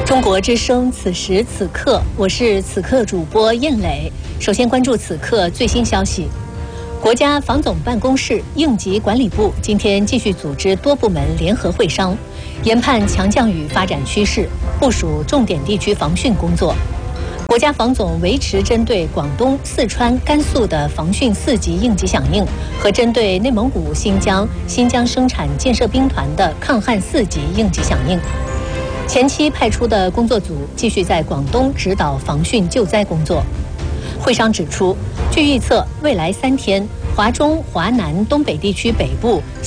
中国之声，此时此刻，我是此刻主播燕磊。首先关注此刻最新消息。国家防总办公室、应急管理部今天继续组织多部门联合会商，研判强降雨发展趋势，部署重点地区防汛工作。国家防总维持针对广东、四川、甘肃的防汛4级应急响应和针对内蒙古、新疆生产建设兵团的抗旱4级应急响应。前期派出的工作组继续在广东指导防汛救灾工作。会商指出，据预测，未来3天，华中、华南、东北地区北部、